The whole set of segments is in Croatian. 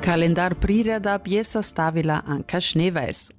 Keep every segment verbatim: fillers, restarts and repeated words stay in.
Kalendar prireda je sastavila Anka Schneeweiss.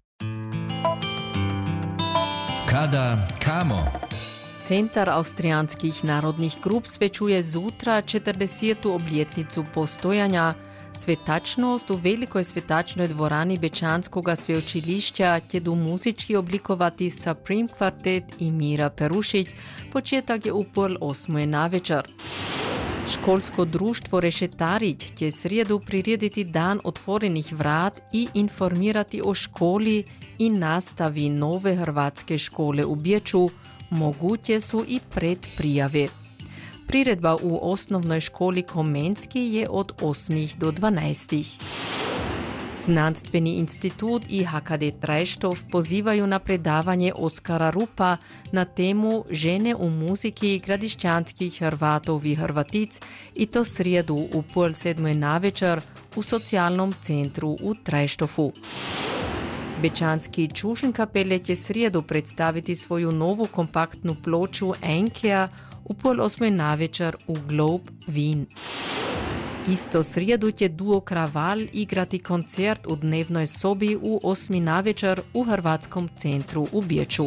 Kada, kamo? Centar austrijanskih narodnih grup svečuje zutra četrdesetu obljetnicu postojanja. Svetačnost u velikoj svetačnoj dvorani Bečanskoga sveučilišća tjedu muzički oblikovati Supreme Quartet i Mira Perušić. Početak je u pol osmoje navečer. Školsko društvo Rešetarić će srijedu prirediti dan otvorenih vrat i informirati o školi i nastavi nove hrvatske škole u Bječu. Moguće su i predprijave. Priredba u osnovnoj školi Komenski je od osmih do dvanaestih. Znanstveni institut i H K D Trajštov pozivaju na predavanje Oskara Rupa na temu Žene u muziki gradišćanskih Hrvatov i Hrvatic i to srijedu u pol sedmoj navečer u socijalnom centru u Trajštofu. Bečanski Čušin kapelje će srijedu predstaviti svoju novu kompaktnu ploču Enkea u pol osmoj navečer u Globe Wien. Isto srijedu će duo Kraval igrati koncert u dnevnoj sobi u osmi navečer u Hrvatskom centru u Bječu.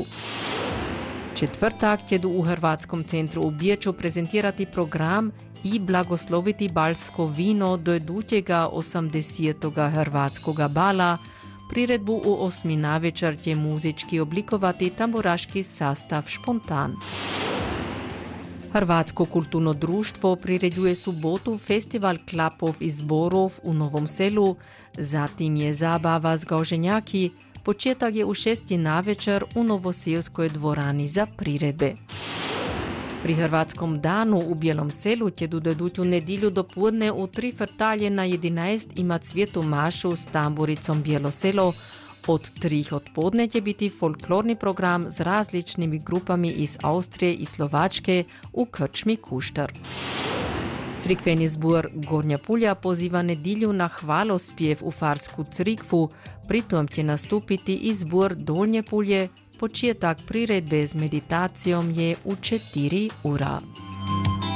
Četvrtak će u Hrvatskom centru u Bječu prezentirati program i blagosloviti balsko vino do idućega osamdesetoga hrvatskoga bala. Priredbu u osmi navečer će muzički oblikovati tamburaški sastav Špontan. Hrvatsko kulturno društvo priređuje subotu festival klapov i zborov u Novom Selu, zatim je zabava z gauženjaki, početak je u šesti navečer u Novoselskoj dvorani za priredbe. Pri Hrvatskom danu u Bijelom Selu će do iduću nedjelju do podne u tri frtalje na jedanaest imat svijetu mašu s tamburicom Bijelo Selo. Od trih od podne će biti folklorni program s različnimi grupami iz Austrije i Slovačke u krčmi Kuštar. Crikveni zbor Gornja Pulja poziva nedjelju na hvalospjev u Farsku crikvu, pritom će nastupiti i zbor Dolnje Pulje. Početak priredbe s meditacijom je u četiri ura.